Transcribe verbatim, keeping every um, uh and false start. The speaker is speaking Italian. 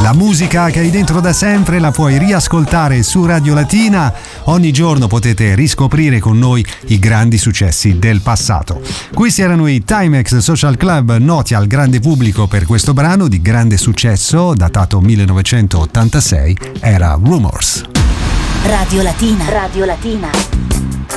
La musica che hai dentro da sempre la puoi riascoltare su Radio Latina. Ogni giorno potete riscoprire con noi i grandi successi del passato. Questi erano i Timex Social Club, noti al grande pubblico per questo brano di grande successo datato millenovecentottantasei, era Rumors. Radio Latina. Radio Latina.